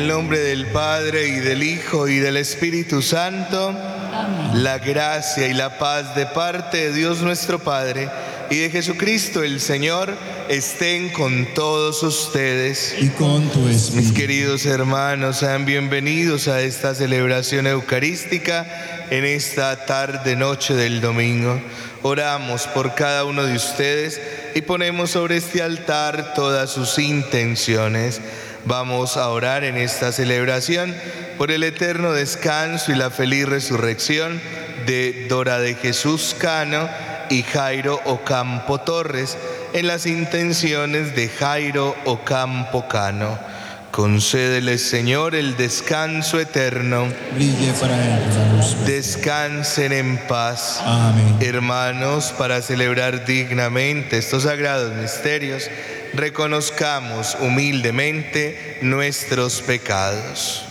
En el nombre del Padre, y del Hijo, y del Espíritu Santo. Amén. La gracia y la paz de parte de Dios nuestro Padre y de Jesucristo el Señor estén con todos ustedes. Y con tu espíritu. Mis queridos hermanos, sean bienvenidos a esta celebración eucarística en esta tarde-noche del domingo. Oramos por cada uno de ustedes y ponemos sobre este altar todas sus intenciones. Vamos a orar en esta celebración por el eterno descanso y la feliz resurrección de Dora de Jesús Cano y Jairo Ocampo Torres, en las intenciones de Jairo Ocampo Cano. Concédele, Señor, el descanso eterno. Brille para él la luz. Descansen en paz. Amén. Hermanos, para celebrar dignamente estos sagrados misterios, reconozcamos humildemente nuestros pecados.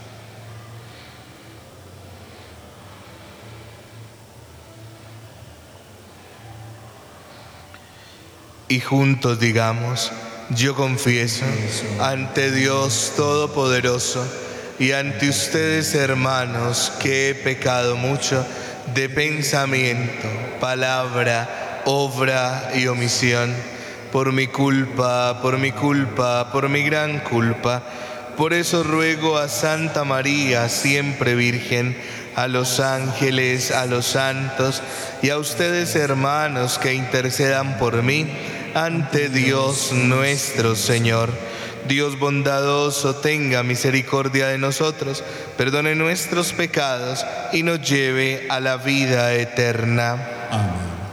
Y juntos digamos: yo confieso ante Dios Todopoderoso y ante ustedes, hermanos, que he pecado mucho de pensamiento, palabra, obra y omisión, por mi culpa, por mi gran culpa. Por eso ruego a Santa María, siempre Virgen, a los ángeles, a los santos y a ustedes, hermanos, que intercedan por mí ante Dios nuestro Señor. Dios bondadoso, tenga misericordia de nosotros, perdone nuestros pecados y nos lleve a la vida eterna. Amén.